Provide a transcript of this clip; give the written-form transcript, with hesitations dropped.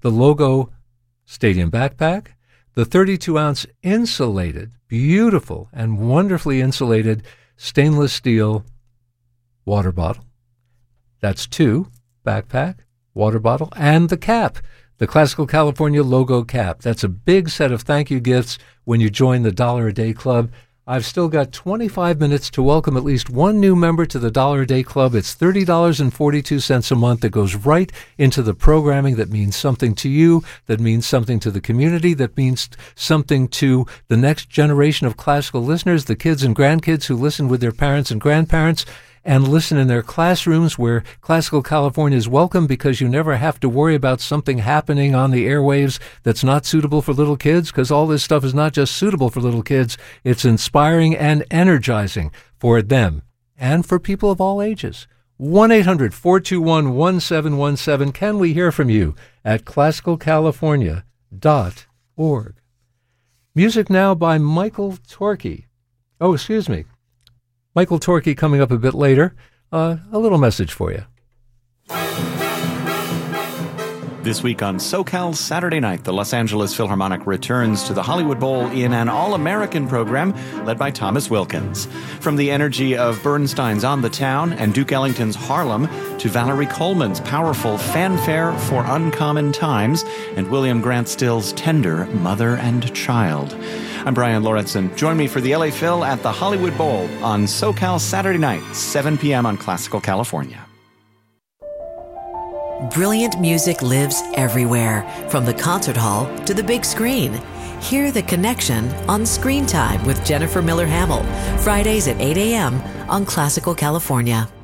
the Logo Stadium Backpack, the 32-ounce insulated, beautiful and wonderfully insulated stainless steel water bottle. That's 2, backpack, water bottle, and the cap, the Classical California Logo cap. That's a big set of thank you gifts when you join the $1 a Day Club. I've still got 25 minutes to welcome at least one new member to the $1 a Day Club. It's $30.42 a month that goes right into the programming that means something to you, that means something to the community, that means something to the next generation of classical listeners, the kids and grandkids who listen with their parents and grandparents and listen in their classrooms where Classical California is welcome, because you never have to worry about something happening on the airwaves that's not suitable for little kids, because all this stuff is not just suitable for little kids. It's inspiring and energizing for them and for people of all ages. 1-800-421-1717. Can we hear from you at classicalcalifornia.org. Music now by Michael Torkey. Michael Torkey coming up a bit later. A little message for you. This week on SoCal Saturday Night, the Los Angeles Philharmonic returns to the Hollywood Bowl in an all-American program led by Thomas Wilkins. From the energy of Bernstein's On the Town and Duke Ellington's Harlem to Valerie Coleman's powerful Fanfare for Uncommon Times and William Grant Still's tender Mother and Child. I'm Brian Lorentzen. Join me for the LA Phil at the Hollywood Bowl on SoCal Saturday Night, 7 p.m. on Classical California. Brilliant music lives everywhere, from the concert hall to the big screen. Hear The Connection on Screen Time with Jennifer Miller Hamill, Fridays at 8 a.m. on Classical California.